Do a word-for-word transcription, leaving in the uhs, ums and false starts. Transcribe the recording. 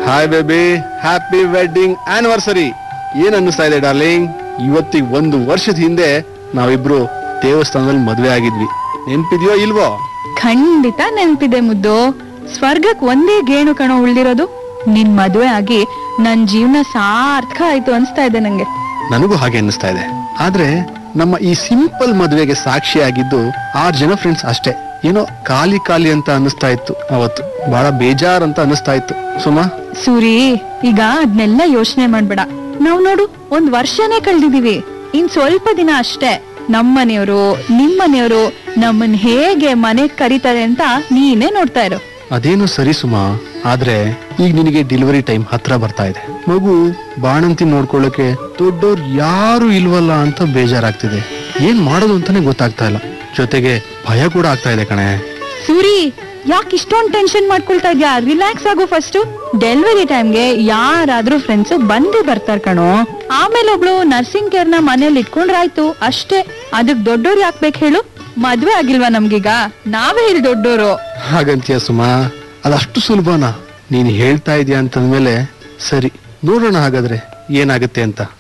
Hi baby, happy wedding anniversary. ಏನ್ ಅನ್ನಿಸ್ತಾ ಇದೆ ಡಾರ್ಲಿಂಗ್? ಇವತ್ತಿಗೆ ಒಂದು ವರ್ಷದ ಹಿಂದೆ ನಾವಿಬ್ರು ದೇವಸ್ಥಾನದಲ್ಲಿ ಮದ್ವೆ ಆಗಿದ್ವಿ. ನೆನ್ಪಿದ್ಯೋ ಇಲ್ವೋ? ಖಂಡಿತ ನೆನ್ಪಿದೆ ಮುದ್ದು. ಸ್ವರ್ಗಕ್ ಒಂದೇ ಗೇಣು ಕಣೋ ಉಳ್ದಿರೋದು. ನಿನ್ ಮದ್ವೆ ಆಗಿ ನನ್ ಜೀವನ ಸಾರ್ಥಕ ಆಯ್ತು ಅನ್ಸ್ತಾ ಇದೆ ನಂಗೆ. ನನಗೂ ಹಾಗೆ ಅನ್ನಿಸ್ತಾ ಇದೆ. ಆದ್ರೆ ನಮ್ಮ ಈ ಸಿಂಪಲ್ ಮದ್ವೆಗೆ ಸಾಕ್ಷಿಯಾಗಿದ್ದು ಆರ್ ಜನ ಫ್ರೆಂಡ್ಸ್ ಅಷ್ಟೇ. ಏನೋ ಖಾಲಿ ಖಾಲಿ ಅಂತ ಅನ್ನಿಸ್ತಾ ಇತ್ತು ಅವತ್ತು. ಬಹಳ ಬೇಜಾರ್ ಅಂತ ಅನ್ನಿಸ್ತಾ ಇತ್ತು. ಸುಮಾ, ಸೂರಿ, ಈಗ ಅದ್ನೆಲ್ಲ ಯೋಚನೆ ಮಾಡ್ಬೇಡ. ನಾವ್ ನೋಡು ಒಂದ್ ವರ್ಷನೇ ಕಳ್ದಿದೀವಿ. ಇನ್ ಸ್ವಲ್ಪ ದಿನ ಅಷ್ಟೇ ನಮ್ಮನೆಯವರು ನಿಮ್ಮನೆಯವರು ನಮ್ಮನ್ ಹೇಗೆ ಮನೆಗ್ ಕರೀತಾರೆ ಅಂತ ನೀನೇ ನೋಡ್ತಾ ಇರು. ಅದೇನು ಸರಿ ಸುಮಾ, ಆದ್ರೆ ಈಗ ನಿನಗೆ ಡೆಲಿವರಿ ಟೈಮ್ ಹತ್ರ ಬರ್ತಾ ಇದೆ. ಮಗು ಬಾಣಂತಿ ನೋಡ್ಕೊಳ್ಳೋಕೆ ದೊಡ್ಡೋರ್ ಯಾರು ಇಲ್ವಲ್ಲ ಅಂತ ಬೇಜಾರಾಗ್ತಿದೆ. ಏನ್ ಮಾಡೋದು ಅಂತಾನೆ ಗೊತ್ತಾಗ್ತಾ ಇಲ್ಲ. ಜೊತೆಗೆ ಭಯ ಕೂಡ ಆಗ್ತಾ ಇದೆ ಕಣೆ. ಸೂರಿ, ಯಾಕೆ ಇಷ್ಟೊಂದು ಟೆನ್ಷನ್ ಮಾಡ್ಕೊಳ್ತಾ ಇದ್ಯಾ? ರಿಲ್ಯಾಕ್ಸ್ ಆಗು. ಫಸ್ಟ್ ಡೆಲಿವರಿ ಟೈಮ್ಗೆ ಯಾರಾದ್ರೂ ಫ್ರೆಂಡ್ಸ್ ಬಂದೇ ಬರ್ತಾರ ಕಣೋ. ಆಮೇಲೆ ಒಬ್ಳು ನರ್ಸಿಂಗ್ ಕೇರ್ ನ ಮನೇಲಿ ಇಟ್ಕೊಂಡ್ರಾಯ್ತು ಅಷ್ಟೇ. ಅದಕ್ ದೊಡ್ಡೋರು ಯಾಕೆ ಬೇಕು ಹೇಳು? ಮದ್ವೆ ಆಗಿಲ್ವಾ ನಮ್ಗೀಗ? ನಾವೇ ಇಲ್ಲಿ ದೊಡ್ಡೋರು. ಹಾಗಂತೀಯ ಸುಮಾ? ಅದಷ್ಟು ಸುಲಭನಾ? ನೀನ್ ಹೇಳ್ತಾ ಇದೀಯ ಅಂತಂದ್ಮೇಲೆ ಸರಿ, ನೋಡೋಣ ಹಾಗಾದ್ರೆ ಏನಾಗುತ್ತೆ ಅಂತ.